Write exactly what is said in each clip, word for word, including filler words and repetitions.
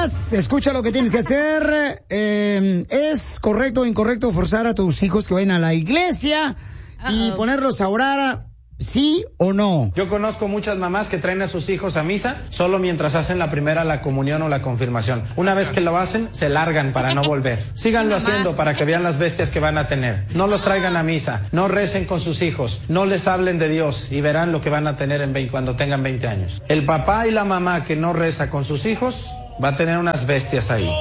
más, escucha lo que tienes que hacer. Eh, ¿Es correcto o incorrecto forzar a tus hijos que vayan a la iglesia Uh-oh. y ponerlos a orar? ¿Sí o no? Yo conozco muchas mamás que traen a sus hijos a misa solo mientras hacen la primera, la comunión o la confirmación. Una vez que lo hacen, se largan para no volver. Síganlo haciendo para que vean las bestias que van a tener. No los traigan a misa, no recen con sus hijos, no les hablen de Dios y verán lo que van a tener en veinte, cuando tengan veinte años. El papá y la mamá que no reza con sus hijos va a tener unas bestias ahí.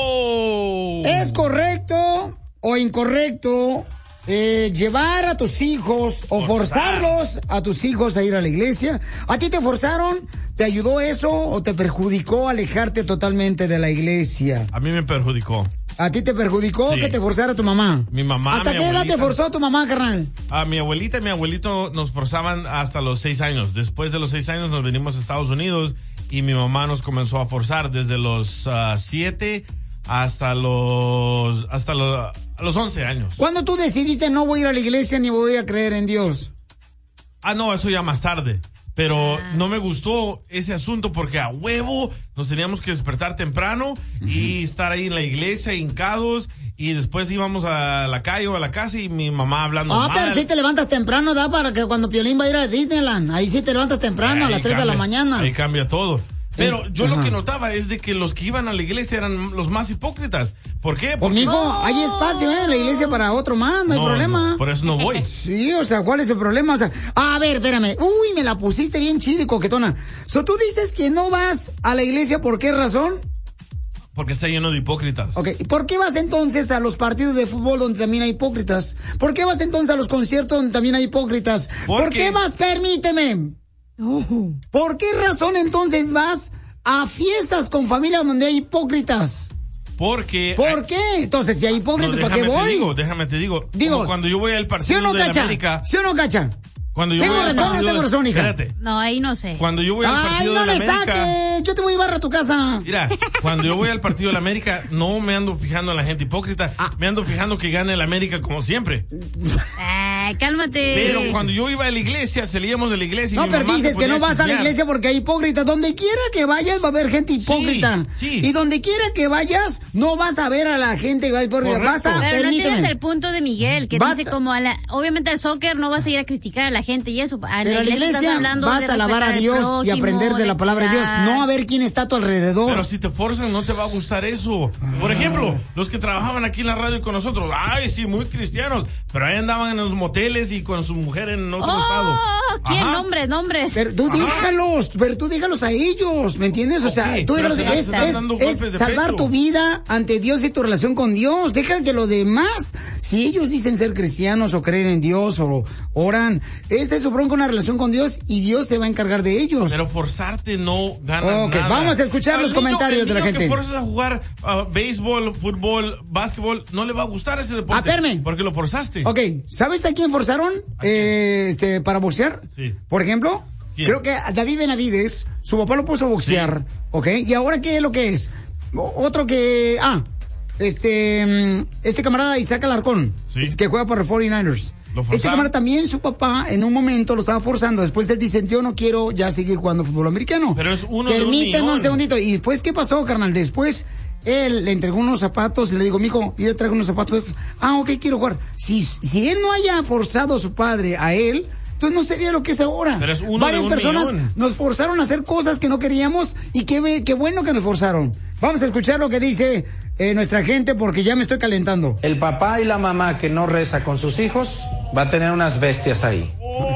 ¿Es correcto o incorrecto Eh, llevar a tus hijos o forzarlos a tus hijos a ir a la iglesia? ¿A ti te forzaron? ¿Te ayudó eso o te perjudicó alejarte totalmente de la iglesia? A mí me perjudicó. ¿A ti te perjudicó sí. que te forzara tu mamá? Mi mamá. ¿Hasta mi qué abuelita, edad te forzó tu mamá, carnal? A mi abuelita y mi abuelito nos forzaban hasta los seis años. Después de los seis años nos venimos a Estados Unidos y mi mamá nos comenzó a forzar desde los uh, siete hasta los hasta los, a los once años. ¿Cuándo tú decidiste no voy a ir a la iglesia ni voy a creer en Dios? Ah, no, eso ya más tarde. Pero ah. no me gustó ese asunto porque a huevo nos teníamos que despertar temprano uh-huh. y estar ahí en la iglesia hincados y después íbamos a la calle o a la casa y mi mamá hablando Ah, mal. pero sí te levantas temprano, da, para que cuando Piolín va a ir a Disneyland, ahí sí te levantas temprano, ahí a las tres cambia, de la mañana. Ahí cambia todo. Pero yo Ajá. lo que notaba es de que los que iban a la iglesia eran los más hipócritas. ¿Por qué? Porque... Conmigo no. hay espacio ¿eh? en la iglesia para otro más, no, no hay problema. No, por eso no voy. Sí, o sea, ¿cuál es el problema? O sea, a ver, espérame. Uy, me la pusiste bien chida y coquetona. So, ¿tú dices que no vas a la iglesia por qué razón? Porque está lleno de hipócritas. Ok, ¿por qué vas entonces a los partidos de fútbol donde también hay hipócritas? ¿Por qué vas entonces a los conciertos donde también hay hipócritas? ¿Por, ¿Por qué? qué vas? Permíteme. Uh. ¿Por qué razón entonces vas a fiestas con familia donde hay hipócritas? Porque... ¿Por qué? Entonces, si hay hipócritas, no, ¿para qué voy? Te digo, déjame te digo. Digo, como cuando yo voy al partido ¿sí o no, de Cacha? América... ¿Sí o no, Cacha? Cuando yo ¿Tengo voy razón al partido o no tengo razón, hija? Espérate. No, ahí no sé. Cuando yo voy al partido Ay, no de la le América... saque. Yo te voy a llevar a tu casa. Mira, cuando yo voy al partido de la América, no me ando fijando en la gente hipócrita. Ah. Me ando fijando que gane el América como siempre. Ay, cálmate. Pero cuando yo iba a la iglesia, salíamos de la iglesia y No, mi pero mamá dices que no vas chismear. a la iglesia porque hay hipócritas. Donde quiera que vayas va a haber gente hipócrita. Sí, sí. Y donde quiera que vayas, no vas a ver a la gente hipócrita. Vas a, pero permíteme. no tienes el punto de Miguel, que vas dice a... como a la... Obviamente al soccer no vas a ir a criticar a la gente y eso. A pero la iglesia, la iglesia estás hablando vas de a alabar a Dios prójimo, y aprender de la palabra de Dios. No a ver quién está a tu alrededor. Pero si te forzan, no te va a gustar eso. Por ejemplo, los que trabajaban aquí en la radio con nosotros, ay, sí, muy cristianos, pero ahí andaban en los moteles y con su mujer en otro oh, estado. ¿Quién? Ajá. Nombres, nombres. Pero tú Ajá. déjalos, pero tú déjalos a ellos, ¿me entiendes? O sea, okay, tú déjalos, es, es, es salvar tu vida ante Dios y tu relación con Dios. Deja que los demás, si ellos dicen ser cristianos o creen en Dios o oran, esa es su bronca, una relación con Dios y Dios se va a encargar de ellos. Pero forzarte no gana okay, nada. vamos a escuchar Al los niño, comentarios de la gente. Que forzas a jugar uh, béisbol, fútbol, básquetbol, no le va a gustar ese deporte. Ah, espérame. Porque lo forzaste. Ok, ¿sabes a quién forzaron? ¿A quién? Eh, este, para boxear. Sí. Por ejemplo, ¿quién? Creo que a David Benavides, su papá lo puso a boxear, sí. ¿Ok? ¿Y ahora qué es lo que es? Otro que, ah, este, este camarada Isaac Alarcón, sí. que juega por los cuarenta y nueve ers. Este camarada también, su papá, en un momento lo estaba forzando. Después él dice, yo no quiero ya seguir jugando fútbol americano. Pero es uno Permíteme de un, un segundito. ¿Y después qué pasó, carnal? Después él le entregó unos zapatos y le dijo, mijo, yo le traigo unos zapatos. Ah, ok, quiero jugar. Si, si él no haya forzado a su padre, a él, entonces no sería lo que es ahora. Pero es uno Varias de un personas millón. Nos forzaron a hacer cosas que no queríamos y qué, qué bueno que nos forzaron. Vamos a escuchar lo que dice eh, nuestra gente porque ya me estoy calentando. El papá y la mamá que no reza con sus hijos va a tener unas bestias ahí.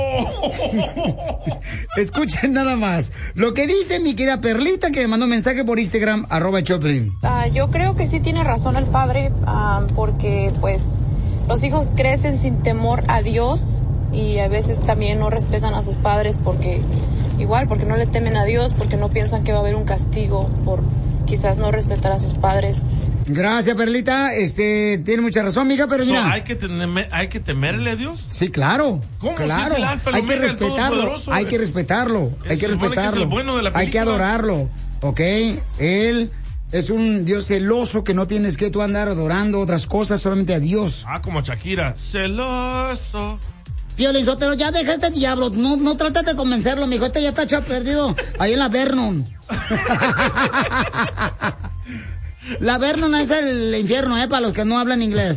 Escuchen nada más lo que dice mi querida Perlita, que me mandó un mensaje por Instagram, arroba Choplin. Uh, yo creo que sí tiene razón el padre, uh, porque pues los hijos crecen sin temor a Dios y a veces también no respetan a sus padres porque igual, porque no le temen a Dios, porque no piensan que va a haber un castigo por quizás no respetar a sus padres. Gracias, Perlita. Este, tiene mucha razón, amiga, pero mira. So, ¿hay, que temer, ¿Hay que temerle a Dios? Sí, claro. ¿Cómo? Claro. Si es el alfa, el hay que omega, respetarlo. Hay que respetarlo. Hay que respetarlo. Que es el bueno de la hay que adorarlo. ¿Ok? Él es un Dios celoso que no tienes que tú andar adorando otras cosas, solamente a Dios. Ah, como Shakira. Celoso. Piolín Sotelo, ya deja este diablo. No, no trates de convencerlo, mijo. Este ya está echado perdido ahí en la Vernon. La Vernon es el infierno, ¿eh? Para los que no hablan inglés.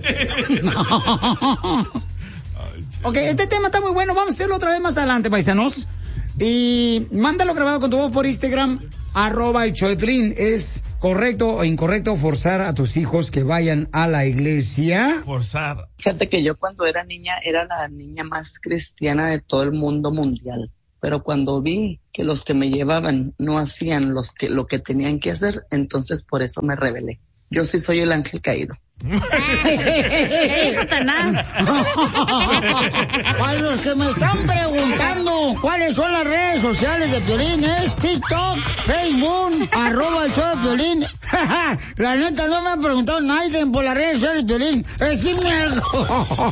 Ok, este tema está muy bueno. Vamos a hacerlo otra vez más adelante, paisanos. Y mándalo grabado con tu voz por Instagram, arroba el show de Piolín. ¿Es correcto o incorrecto forzar a tus hijos que vayan a la iglesia? Forzar. Fíjate que yo cuando era niña era la niña más cristiana de todo el mundo mundial. Pero cuando vi que los que me llevaban no hacían los que, lo que tenían que hacer, entonces por eso me rebelé. Yo sí soy el ángel caído. ¡Ey, Satanás! Para los que me están preguntando cuáles son las redes sociales de Piolín, es TikTok, Facebook, arroba el show de Piolín. La neta no me han preguntado nadie por las redes sociales de Piolín. Decime algo.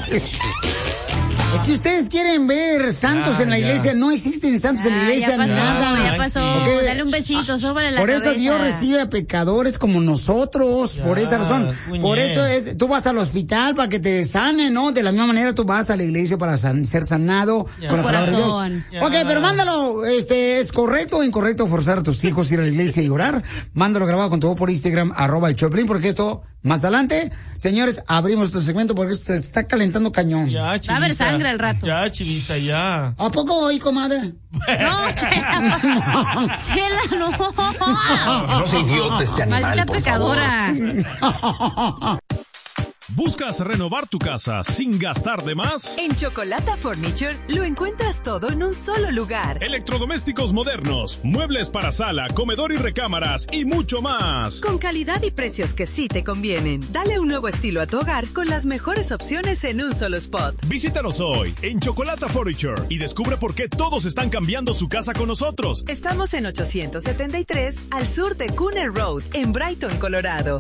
Es que ustedes quieren ver santos ya, en la iglesia. Ya. No existen santos ah, en la iglesia, ya pasó, nada. Ya pasó. Okay. Dale un besito, sóbale la Por cabeza. eso Dios recibe a pecadores como nosotros. Ya, por esa razón. Puñet. Por eso es, tú vas al hospital para que te sanen, ¿no? De la misma manera tú vas a la iglesia para san, ser sanado ya. Con la palabra de Dios. Ya. Ok, pero mándalo. Este, ¿es correcto o incorrecto forzar a tus hijos a ir a la iglesia y orar? Mándalo grabado con tu voz por Instagram, arroba el Choplin, porque esto, más adelante, señores, abrimos este segmento porque esto se está calentando cañón. Ya, va a haber sangre al rato. Ya, Chivita, ya. ¿A poco hoy, comadre? No, Chela. Chela, no. No soy idiota este animal, maldita por pecadora. Favor. ¿Buscas renovar tu casa sin gastar de más? En Chocolata Furniture lo encuentras todo en un solo lugar. Electrodomésticos modernos, muebles para sala, comedor y recámaras y mucho más. Con calidad y precios que sí te convienen. Dale un nuevo estilo a tu hogar con las mejores opciones en un solo spot. Visítanos hoy en Chocolata Furniture y descubre por qué todos están cambiando su casa con nosotros. Estamos en ochocientos setenta y tres al sur de Cooner Road, en Brighton, Colorado.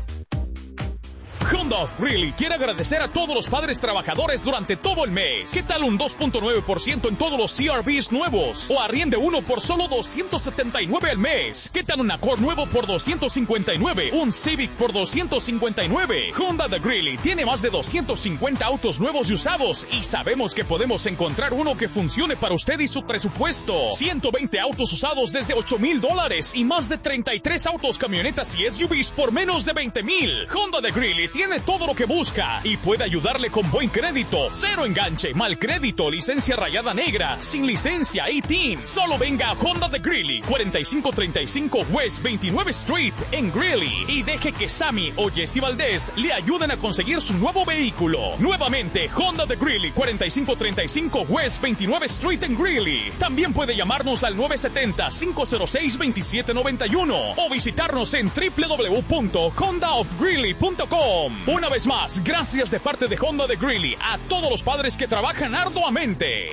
Honda of Greeley quiere agradecer a todos los padres trabajadores durante todo el mes. ¿Qué tal un dos punto nueve por ciento en todos los C R Vs nuevos? O arriende uno por solo doscientos setenta y nueve al mes. ¿Qué tal un Accord nuevo por doscientos cincuenta y nueve? Un Civic por doscientos cincuenta y nueve. Honda de Greeley tiene más de doscientos cincuenta autos nuevos y usados y sabemos que podemos encontrar uno que funcione para usted y su presupuesto. ciento veinte autos usados desde ocho mil dólares y más de treinta y tres autos, camionetas y S U Vs por menos de veinte mil. Honda de Greeley tiene todo lo que busca y puede ayudarle con buen crédito, cero enganche, mal crédito, licencia rayada negra, sin licencia y T I N. Solo venga a Honda de Greeley, cuarenta y cinco treinta y cinco West veintinueve Street en Greeley y deje que Sammy o Jesse Valdez le ayuden a conseguir su nuevo vehículo. Nuevamente, Honda de Greeley, cuarenta y cinco treinta y cinco West veintinueve Street en Greeley. También puede llamarnos al nueve siete cero, cinco cero seis, dos siete nueve uno o visitarnos en w w w punto honda of greeley punto com. Una vez más, gracias de parte de Honda de Greeley a todos los padres que trabajan arduamente.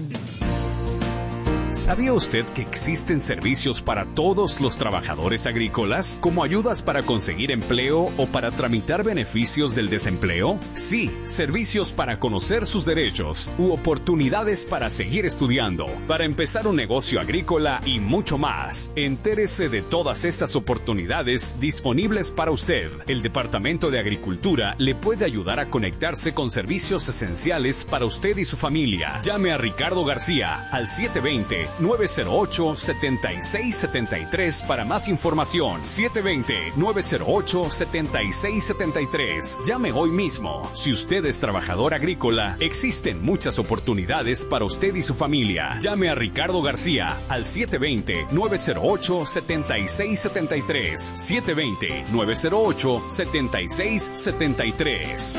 ¿Sabía usted que existen servicios para todos los trabajadores agrícolas, como ayudas para conseguir empleo o para tramitar beneficios del desempleo? Sí, servicios para conocer sus derechos u oportunidades para seguir estudiando, para empezar un negocio agrícola y mucho más. Entérese de todas estas oportunidades disponibles para usted. El Departamento de Agricultura le puede ayudar a conectarse con servicios esenciales para usted y su familia. Llame a Ricardo García al siete dos cero, nueve cero ocho, siete seis siete tres para más información. siete dos cero, nueve cero ocho, siete seis siete tres. Llame hoy mismo. Si usted es trabajador agrícola, existen muchas oportunidades para usted y su familia. Llame a Ricardo García al siete dos cero, nueve cero ocho, siete seis siete tres. siete dos cero, nueve cero ocho, siete seis siete tres.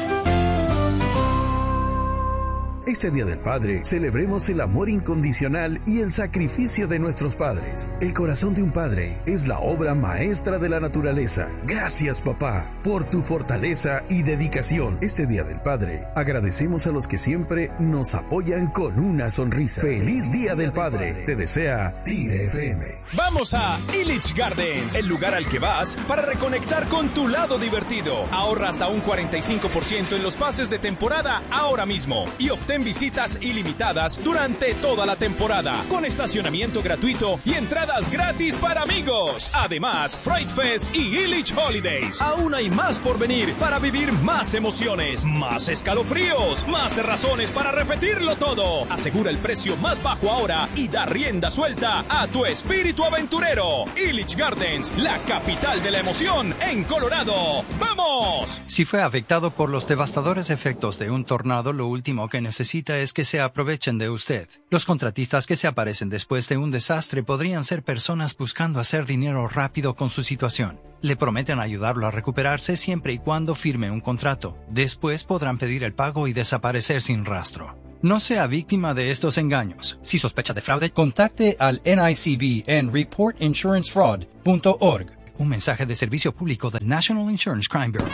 Este Día del Padre, celebremos el amor incondicional y el sacrificio de nuestros padres. El corazón de un padre es la obra maestra de la naturaleza. Gracias, papá, por tu fortaleza y dedicación. Este Día del Padre, agradecemos a los que siempre nos apoyan con una sonrisa. ¡Feliz Día del Padre! Te desea Tigre F M. Vamos a Illich Gardens, el lugar al que vas para reconectar con tu lado divertido. Ahorra hasta un cuarenta y cinco por ciento en los pases de temporada ahora mismo y obtén obtén visitas ilimitadas durante toda la temporada, con estacionamiento gratuito y entradas gratis para amigos. Además, Fright Fest y Illich Holidays. Aún hay más por venir para vivir más emociones, más escalofríos, más razones para repetirlo todo. Asegura el precio más bajo ahora y da rienda suelta a tu espíritu aventurero. Illich Gardens, la capital de la emoción en Colorado. ¡Vamos! Si fue afectado por los devastadores efectos de un tornado, lo último que necesita es que se aprovechen de usted. Los contratistas que se aparecen después de un desastre podrían ser personas buscando hacer dinero rápido con su situación. Le prometen ayudarlo a recuperarse siempre y cuando firme un contrato. Después podrán pedir el pago y desaparecer sin rastro. No sea víctima de estos engaños. Si sospecha de fraude, contacte al N I C B en report insurance fraud punto org. Un mensaje de servicio público del National Insurance Crime Bureau.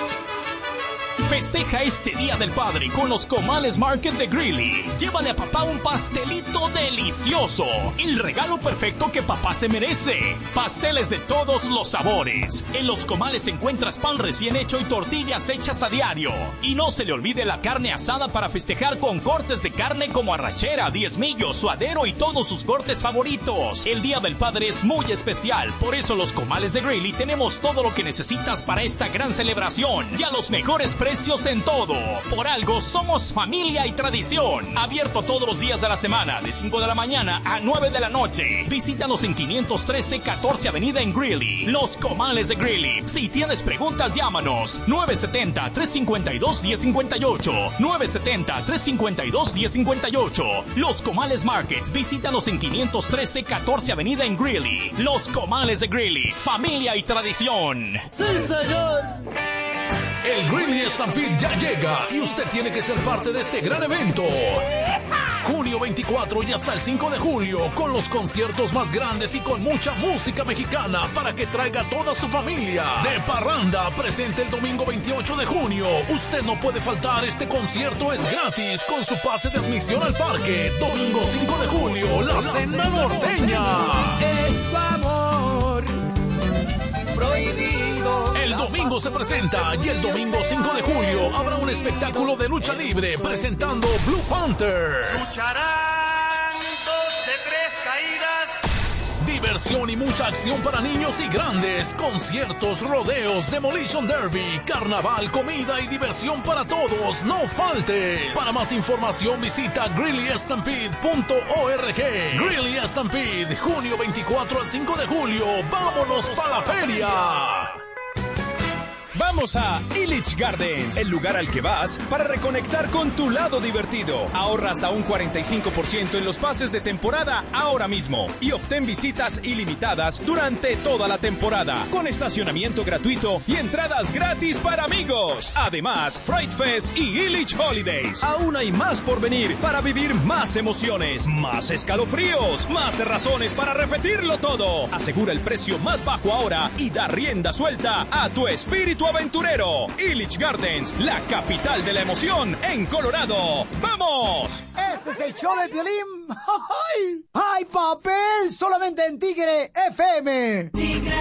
Festeja este Día del Padre con los Comales Market de Greeley. Llévale a papá un pastelito delicioso, el regalo perfecto que papá se merece. Pasteles de todos los sabores. En los Comales encuentras pan recién hecho y tortillas hechas a diario. Y no se le olvide la carne asada para festejar con cortes de carne como arrachera, diezmillo, suadero y todos sus cortes favoritos. El Día del Padre es muy especial, por eso los Comales de Greeley tenemos todo lo que necesitas para esta gran celebración y a los mejores precios en todo. Por algo somos familia y tradición. Abierto todos los días de la semana, de cinco de la mañana a nueve de la noche. Visítanos en quinientos trece catorce Avenida en Greeley. Los Comales de Greeley. Si tienes preguntas, llámanos. nueve siete cero, tres cinco dos, uno cero cinco ocho. nueve siete cero, tres cinco dos, uno cero cinco ocho. Los Comales Market. Visítanos en quinientos trece catorce Avenida en Greeley. Los Comales de Greeley. Familia y tradición. ¡Sí, señor! El Greeley Stampede ya llega y usted tiene que ser parte de este gran evento. Junio veinticuatro y hasta el cinco de julio, con los conciertos más grandes y con mucha música mexicana para que traiga toda su familia. De Parranda, presente el domingo veintiocho de junio. Usted no puede faltar, este concierto es gratis con su pase de admisión al parque. Domingo cinco de julio, la Cena Norteña. Es tu amor prohibido. El domingo se presenta y el domingo cinco de julio habrá un espectáculo de lucha libre presentando Blue Panther. Lucharán dos de tres caídas. Diversión y mucha acción para niños y grandes. Conciertos, rodeos, Demolition Derby, carnaval, comida y diversión para todos. No faltes. Para más información visita greeley stampede punto org. Greeley Stampede, junio veinticuatro al cinco de julio. ¡Vámonos para la feria! Vamos a Illich Gardens, el lugar al que vas para reconectar con tu lado divertido. Ahorra hasta un cuarenta y cinco por ciento en los pases de temporada ahora mismo y obtén visitas ilimitadas durante toda la temporada, con estacionamiento gratuito y entradas gratis para amigos. Además, Fright Fest y Illich Holidays. Aún hay más por venir para vivir más emociones, más escalofríos, más razones para repetirlo todo. Asegura el precio más bajo ahora y da rienda suelta a tu espíritu aventurero. Illich Gardens, la capital de la emoción en Colorado. ¡Vamos! Este es el show de Piolín. ¡Ay, papel! Solamente en Tigre F M. Tigre